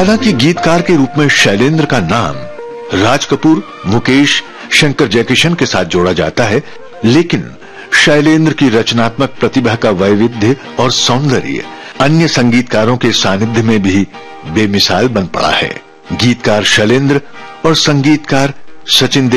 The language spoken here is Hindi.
हालांकि गीतकार के रूप में शैलेंद्र का नाम राज कपूर, मुकेश, शंकर जयकिशन के साथ जोड़ा जाता है, लेकिन शैलेंद्र की रचनात्मक प्रतिभा का वैविध्य और सौंदर्य अन्य संगीतकारों के सानिध्य में भी बेमिसाल बन पड़ा है। गीतकार शैलेंद्र और संगीतकार सचिन